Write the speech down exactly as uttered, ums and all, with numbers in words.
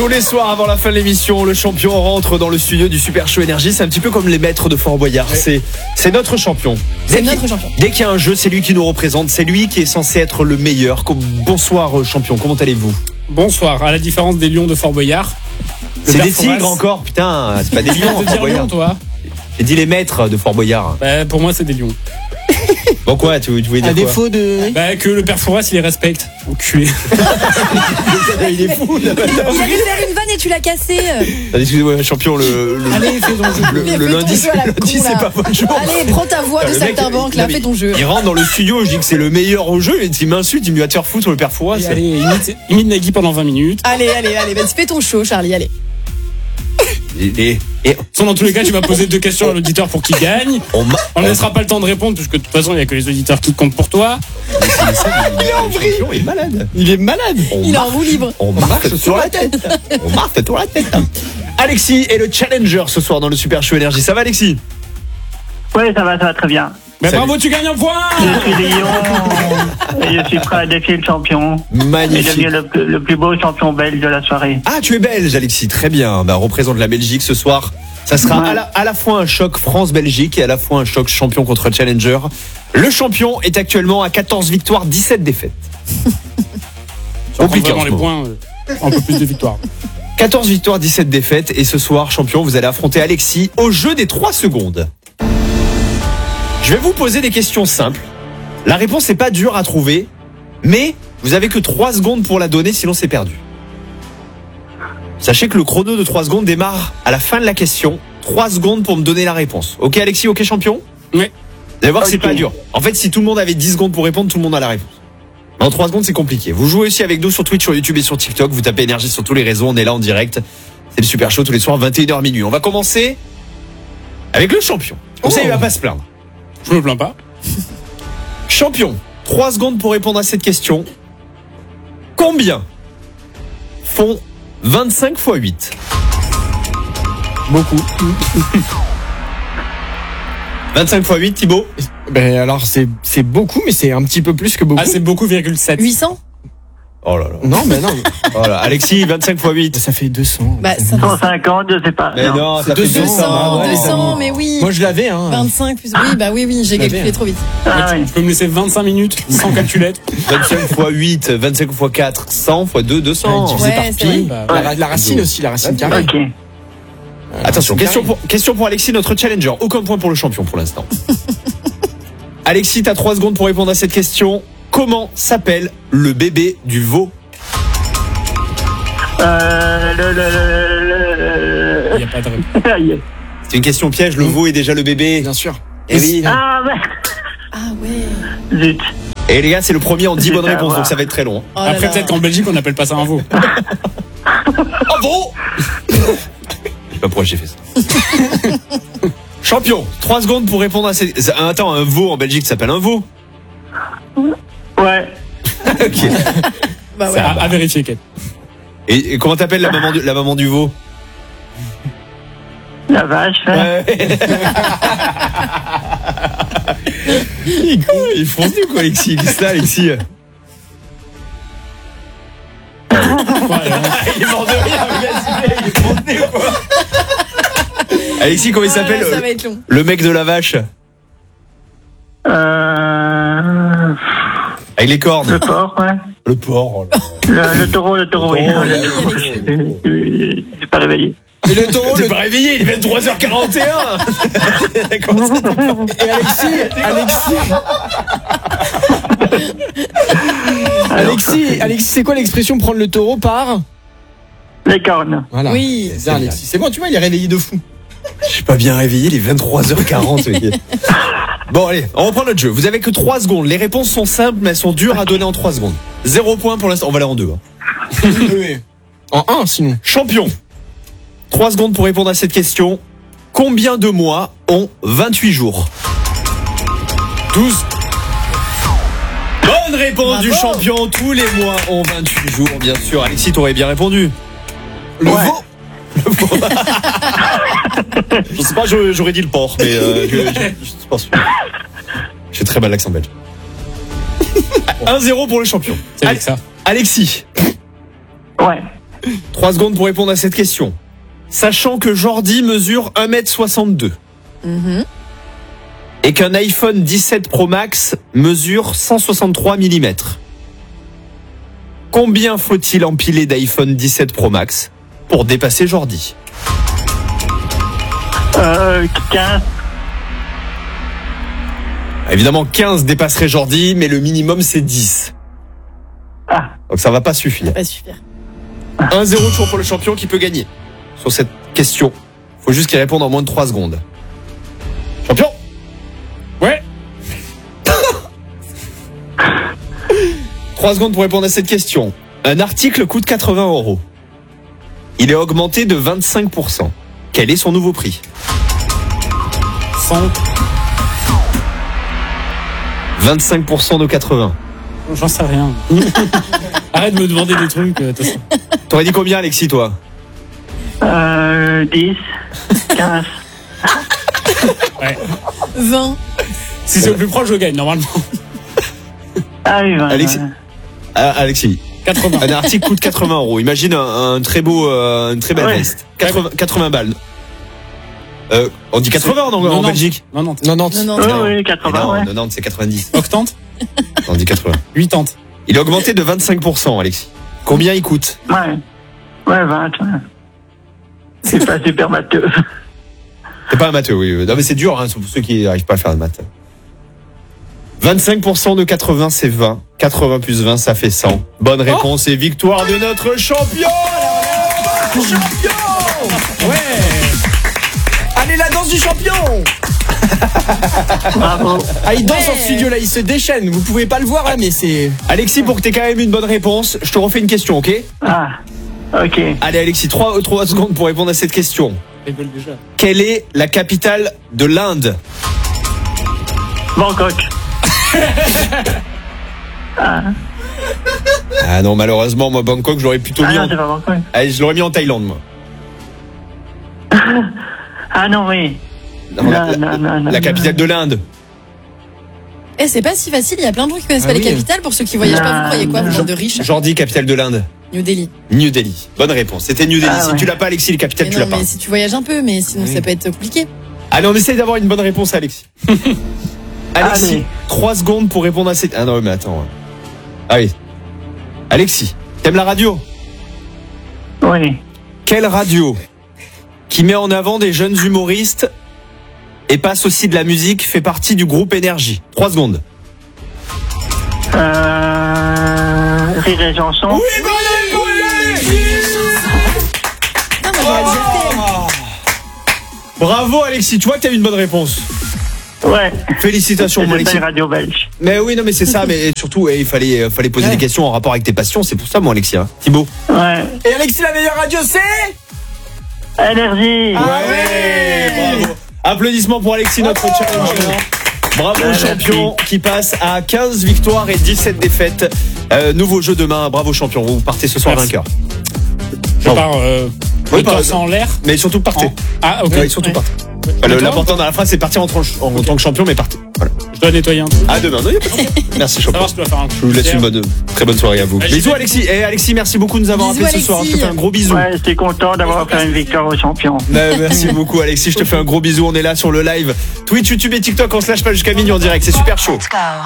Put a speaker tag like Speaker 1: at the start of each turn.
Speaker 1: Tous les soirs avant la fin de l'émission, le champion rentre dans le studio du Super Show Énergie. C'est un petit peu comme les maîtres de Fort Boyard. Ouais. C'est, c'est notre champion.
Speaker 2: C'est dès notre champion.
Speaker 1: Dès qu'il y a un jeu, c'est lui qui nous représente. C'est lui qui est censé être le meilleur. Bonsoir champion, comment allez-vous?
Speaker 3: Bonsoir, à la différence des lions de Fort Boyard.
Speaker 1: C'est des tigres Forest. Encore, putain, c'est pas des lions.
Speaker 3: Tu veux dire lion, toi?
Speaker 1: J'ai dit les maîtres de Fort Boyard.
Speaker 3: Bah, pour moi, c'est des lions.
Speaker 1: Bon quoi, tu, tu voulais dire
Speaker 2: à
Speaker 1: quoi?
Speaker 2: défaut de...
Speaker 3: Bah que le père Fouras il les respecte. Enculé.
Speaker 1: Il est fou là.
Speaker 4: J'allais faire une vanne et tu l'as cassé.
Speaker 1: Excusez-moi champion, le, le,
Speaker 3: Allez, fais ton jeu.
Speaker 1: le, le lundi, c'est, le lundi c'est pas votre jour.
Speaker 4: Allez, prends ta voix de saltimbanque là, fais ton jeu.
Speaker 1: Il rentre dans le studio, je dis que c'est le meilleur au jeu, et il m'insulte, il me dit va te faire foutre le père Fouras.
Speaker 3: Allez, imite, imite Nagui pendant vingt minutes.
Speaker 4: Allez, allez, allez, vas-y fais ton show Charlie, allez.
Speaker 1: Et, et, et...
Speaker 3: Sans, dans tous les cas, tu vas poser deux questions à l'auditeur pour qu'il gagne.
Speaker 1: On
Speaker 3: ne laissera pas le temps de répondre, puisque de toute façon, il n'y a que les auditeurs qui comptent pour toi.
Speaker 1: Il est en vrille. Il est malade.
Speaker 2: Il est malade.
Speaker 1: On
Speaker 4: il
Speaker 1: marche,
Speaker 4: est en roue libre.
Speaker 1: On marche sur la tête. On marche sur la tête. Alexis est le challenger ce soir dans le Super Show Énergie. Ça va, Alexis?
Speaker 5: Oui, ça va, ça va très bien.
Speaker 3: Mais Salut. Bravo, tu gagnes un point.
Speaker 5: Je suis Lyon et je suis prêt à défier le champion.
Speaker 1: Magnifique.
Speaker 5: Et devenir le, le plus beau champion belge de la soirée.
Speaker 1: Ah, tu es belge, Alexis. Très bien. Bah, représente la Belgique ce soir. Ça sera ouais. à, la, à la fois un choc France-Belgique et à la fois un choc champion contre challenger. Le champion est actuellement à quatorze victoires, dix-sept défaites.
Speaker 3: Compliqué dans les points, un peu plus de victoires.
Speaker 1: quatorze victoires, dix-sept défaites. Et ce soir, champion, vous allez affronter Alexis au jeu des trois secondes. Je vais vous poser des questions simples. La réponse n'est pas dure à trouver, mais vous avez que trois secondes pour la donner, sinon c'est perdu. Sachez que le chrono de trois secondes démarre à la fin de la question. trois secondes pour me donner la réponse. Ok Alexis, ok champion?
Speaker 3: Oui.
Speaker 1: Vous allez voir que
Speaker 5: okay.
Speaker 1: c'est pas dur. En fait, si tout le monde avait dix secondes pour répondre, tout le monde a la réponse. En trois secondes, c'est compliqué. Vous jouez aussi avec nous sur Twitch, sur YouTube et sur TikTok. Vous tapez Énergie sur tous les réseaux. On est là en direct. C'est le Super Show tous les soirs, vingt et une heures minuit. On va commencer avec le champion. Comme oh. ça, il va pas se plaindre.
Speaker 3: Je me plains pas.
Speaker 1: Champion, trois secondes pour répondre à cette question. Combien font vingt-cinq fois huit?
Speaker 2: Beaucoup.
Speaker 1: vingt-cinq fois huit, Thibaut?
Speaker 2: Ben alors c'est, c'est beaucoup, mais c'est un petit peu plus que beaucoup.
Speaker 3: Ah, c'est beaucoup, virgule sept.
Speaker 4: huit cents?
Speaker 1: Oh là là.
Speaker 2: Non, mais non.
Speaker 1: Oh là. Alexis, vingt-cinq fois huit.
Speaker 2: Ça fait deux cents.
Speaker 4: Bah, ça
Speaker 5: cent cinquante, je sais pas.
Speaker 1: Mais non, non ça
Speaker 2: deux cents,
Speaker 1: fait deux cents.
Speaker 4: Ah ouais, deux cents,
Speaker 2: ouais.
Speaker 4: mais oui.
Speaker 2: Moi, je l'avais, hein.
Speaker 4: vingt-cinq plus. Oui, bah oui, oui, j'ai calculé trop vite.
Speaker 5: Ah,
Speaker 3: tu,
Speaker 5: oui.
Speaker 3: tu peux me laisser vingt-cinq minutes sans calculette.
Speaker 1: vingt-cinq fois huit, vingt-cinq fois quatre, cent fois deux, deux cents.
Speaker 2: Ouais, divisé
Speaker 4: Ouais,
Speaker 2: par
Speaker 4: c'est
Speaker 2: pi.
Speaker 3: vrai.
Speaker 2: La, la racine aussi, la racine carrée.
Speaker 5: Ok.
Speaker 1: Attention, question pour, question pour Alexis, notre challenger. Aucun point pour le champion pour l'instant. Alexis, t'as trois secondes pour répondre à cette question. Comment s'appelle le bébé du veau?
Speaker 5: Euh, le, le, le,
Speaker 3: Il n'y a pas de réponse.
Speaker 1: C'est une question piège, le veau est déjà le bébé.
Speaker 2: Bien sûr.
Speaker 1: Et oui.
Speaker 5: Ah, ouais.
Speaker 4: Ah ouais.
Speaker 5: Zut.
Speaker 1: Et les gars, c'est le premier en dix bonnes réponses,
Speaker 5: voir.
Speaker 1: donc ça va être très long.
Speaker 4: Oh là
Speaker 3: Après,
Speaker 4: là.
Speaker 3: peut-être qu'en Belgique, on n'appelle pas ça un veau.
Speaker 1: Oh veau! Je sais pas pourquoi j'ai fait ça. Champion, trois secondes pour répondre à ces... Attends, un veau en Belgique s'appelle un veau?
Speaker 5: Ouais.
Speaker 1: Ok.
Speaker 4: Bah ouais.
Speaker 3: C'est à, à vérifier, Kate.
Speaker 1: Et, et comment t'appelles la maman du, la maman du veau?
Speaker 5: La vache.
Speaker 1: Ouais. Il est con, il est fondu quoi, Alexis. Qu'est-ce que c'est, Alexis?
Speaker 3: Ouais, hein.
Speaker 1: Il est mort de rire, il est fondu quoi. Alexis, comment il
Speaker 4: Ah,
Speaker 1: s'appelle?
Speaker 4: ça va être long.
Speaker 1: Le mec de la vache.
Speaker 5: Euh...
Speaker 1: Avec les cornes.
Speaker 5: Le porc, ouais.
Speaker 1: Le porc. Oh là là.
Speaker 5: Le, le taureau, le taureau, oui.
Speaker 1: taureau,
Speaker 5: Je suis pas réveillé.
Speaker 2: Et le taureau,
Speaker 1: T'es
Speaker 2: le...
Speaker 1: pas réveillé, il est vingt-trois heures quarante et un.
Speaker 2: Et Alexis, Alexis. Alexis, Alexis, c'est quoi l'expression prendre le taureau par?
Speaker 5: Les cornes.
Speaker 2: Voilà.
Speaker 4: Oui.
Speaker 2: C'est bien, Alexis. C'est bon, tu vois, il est réveillé de fou.
Speaker 1: Je suis pas bien réveillé, il est vingt-trois heures quarante. Bon allez, on reprend notre jeu. Vous avez que trois secondes. Les réponses sont simples, mais elles sont dures à donner en trois secondes. Zéro point pour l'instant. On va aller en deux. Hein.
Speaker 2: En un, sinon.
Speaker 1: Champion. trois secondes pour répondre à cette question. Combien de mois ont vingt-huit jours? douze. Bonne réponse
Speaker 4: Bravo.
Speaker 1: du champion. Tous les mois ont vingt-huit jours, bien sûr. Alexis, t'aurais bien répondu.
Speaker 2: Le
Speaker 5: Ouais.
Speaker 2: veau.
Speaker 1: Le veau. Je sais pas, j'aurais j'aurais dit le porc, mais euh, je, je, je suis pas sûr. J'ai très mal l'accent belge. un zéro pour le champion.
Speaker 3: C'est avec ça.
Speaker 1: Alexis,
Speaker 5: Ouais.
Speaker 1: trois secondes pour répondre à cette question. Sachant que Jordi mesure un mètre soixante-deux
Speaker 4: Mhm.
Speaker 1: et qu'un iPhone dix-sept Pro Max mesure cent soixante-trois millimètres, combien faut-il empiler d'iPhone dix-sept Pro Max pour dépasser Jordi?
Speaker 5: Euh, quinze.
Speaker 1: Évidemment, quinze dépasserait Jordi, mais le minimum, c'est dix.
Speaker 5: Ah,
Speaker 1: Donc ça va pas suffire.
Speaker 4: Pas suffire.
Speaker 1: un zéro toujours pour le champion qui peut gagner sur cette question. Faut juste qu'il réponde en moins de trois secondes. Champion,
Speaker 3: Ouais.
Speaker 1: trois secondes pour répondre à cette question. Un article coûte quatre-vingts euros. Il est augmenté de vingt-cinq pour cent. Quel est son nouveau prix?
Speaker 3: cent.
Speaker 1: vingt-cinq pour cent de quatre-vingts.
Speaker 3: J'en sais rien. Arrête de me demander des trucs. euh, t'as ça.
Speaker 1: T'aurais dit combien, Alexis, toi?
Speaker 5: euh, dix, quinze.
Speaker 3: Ouais.
Speaker 4: vingt.
Speaker 3: Si c'est au plus proche, je gagne, normalement.
Speaker 5: Ah oui, vingt.
Speaker 1: Alexis. Ah, Alexis,
Speaker 3: quatre-vingts.
Speaker 1: un article coûte quatre-vingts euros. Imagine un, un très beau, euh, une très belle
Speaker 5: Ouais.
Speaker 1: veste. quatre-vingts, quatre-vingts balles. Euh, on dit quatre-vingts en, en
Speaker 3: Non, non.
Speaker 1: Belgique?
Speaker 3: Non, non.
Speaker 2: Non, non.
Speaker 4: Non, non.
Speaker 5: Oui,
Speaker 1: Non.
Speaker 5: oui,
Speaker 1: Mais
Speaker 5: quatre-vingts,
Speaker 1: non,
Speaker 5: ouais.
Speaker 1: quatre-vingt-dix, c'est quatre-vingt-dix.
Speaker 3: Octante.
Speaker 1: On dit quatre-vingts.
Speaker 3: Huitante.
Speaker 1: Il est augmenté de vingt-cinq pour cent, Alexis. Combien il coûte?
Speaker 5: Ouais. Ouais, vingt. Ouais. C'est pas super matheux.
Speaker 1: C'est pas un matheux, oui. Non, mais c'est dur, hein, pour ceux qui n'arrivent pas à faire de maths. vingt-cinq pour cent de quatre-vingts, c'est vingt. quatre-vingts plus vingt, ça fait cent. Bonne réponse et victoire de notre champion! Champion!
Speaker 2: Ouais. Allez, la danse du champion.
Speaker 5: Bravo.
Speaker 2: Ah, il danse
Speaker 4: Ouais.
Speaker 2: en studio là, il se déchaîne. Vous pouvez pas le voir là, mais c'est.
Speaker 1: Alexis, pour que t'aies quand même une bonne réponse, je te refais une question, ok?
Speaker 5: Ah, ok.
Speaker 1: Allez, Alexis, trois secondes pour répondre à cette question.
Speaker 3: Ils veulent déjà.
Speaker 1: Quelle est la capitale de l'Inde?
Speaker 5: Bangkok.
Speaker 1: Ah non, malheureusement, moi, Bangkok, je l'aurais plutôt
Speaker 5: Ah
Speaker 1: mis
Speaker 5: non,
Speaker 1: en...
Speaker 5: c'est pas Bangkok.
Speaker 1: Allez, je l'aurais mis en Thaïlande, moi.
Speaker 5: Ah non, oui.
Speaker 1: Non, la,
Speaker 5: Non,
Speaker 1: la-
Speaker 5: non, non, non,
Speaker 1: la
Speaker 5: non.
Speaker 1: capitale de l'Inde.
Speaker 4: Eh, c'est pas si facile. Il y a plein de gens qui connaissent
Speaker 2: Ah
Speaker 4: pas
Speaker 2: oui.
Speaker 4: les capitales. Pour ceux qui voyagent pas, vous
Speaker 5: Non,
Speaker 4: croyez quoi? Vous
Speaker 5: non.
Speaker 4: êtes de riches.
Speaker 1: Jordi, capitale de l'Inde.
Speaker 4: New Delhi.
Speaker 1: New Delhi. Bonne réponse. C'était New Delhi.
Speaker 5: Ah
Speaker 1: si
Speaker 5: ouais.
Speaker 1: tu l'as pas, Alexis, les capitales,
Speaker 4: Mais
Speaker 1: tu
Speaker 4: non,
Speaker 1: l'as pas.
Speaker 4: mais si tu voyages un peu, mais sinon
Speaker 2: Oui.
Speaker 4: ça peut être compliqué.
Speaker 1: Allez, on essaye d'avoir une bonne réponse, Alexis. Alexis,
Speaker 5: Allez.
Speaker 1: trois secondes pour répondre à cette... Ah non, mais attends. Ah oui. Alexis, t'aimes la radio?
Speaker 5: Oui.
Speaker 1: Quelle radio qui met en avant des jeunes humoristes et passe aussi de la musique fait partie du groupe Énergie? Trois secondes.
Speaker 5: Euh, Rire et chanson.
Speaker 1: Oui, bonne
Speaker 4: Non, moi j'aurais déjà fait.
Speaker 1: Bravo, Alexis. Tu vois que t'as eu une bonne réponse.
Speaker 5: Ouais.
Speaker 1: Félicitations,
Speaker 5: C'est
Speaker 1: mon
Speaker 5: une
Speaker 1: Alexis.
Speaker 5: belle radio belge.
Speaker 1: Mais oui, non, mais c'est ça. Mais surtout, eh, il fallait, euh, fallait poser
Speaker 2: Ouais.
Speaker 1: des questions en rapport avec tes passions. C'est pour ça, moi, Alexis. Hein. Thibaut.
Speaker 5: Ouais.
Speaker 2: Et Alexis, la meilleure radio, c'est.
Speaker 5: Énergie.
Speaker 2: Ah
Speaker 1: Ouais, bravo. Applaudissements pour Alexis, notre challenger. Bravo,
Speaker 5: Ouais,
Speaker 1: champion, qui passe à quinze victoires et dix-sept défaites. Euh, nouveau jeu demain. Bravo, champion. Vous partez ce soir
Speaker 3: Merci.
Speaker 1: vainqueur.
Speaker 3: Je
Speaker 1: Bon.
Speaker 3: pars euh,
Speaker 1: Oui,
Speaker 3: le
Speaker 1: par-
Speaker 3: torse en l'air.
Speaker 1: Mais surtout, partez.
Speaker 3: En- Ah, ok.
Speaker 1: Ouais, surtout
Speaker 3: Ouais.
Speaker 1: partez.
Speaker 3: Ouais.
Speaker 1: Le-
Speaker 3: Et toi,
Speaker 1: L'important dans la phrase, c'est partir en, tranche- en, en tant que champion, mais partez. Voilà.
Speaker 3: Je dois nettoyer un truc.
Speaker 1: À demain. Non, y a pas de problème. Merci,
Speaker 3: Ça
Speaker 1: champion.
Speaker 3: va, je dois faire un
Speaker 1: Je vous laisse une bonne, très bonne soirée à vous.
Speaker 3: Ouais,
Speaker 1: Bisous,
Speaker 3: j'y vais.
Speaker 1: Alexis. Et Alexis, merci beaucoup de nous avoir
Speaker 4: Bisous,
Speaker 1: appelés ce soir. Je te
Speaker 4: Alexis.
Speaker 1: fais un gros bisou.
Speaker 5: Ouais, j'étais content d'avoir fait une victoire au champion.
Speaker 1: Ouais, merci beaucoup, Alexis. Je te fais un gros bisou. On est là sur le live Twitch, YouTube et TikTok. On se lâche pas jusqu'à minuit en direct. C'est super chaud.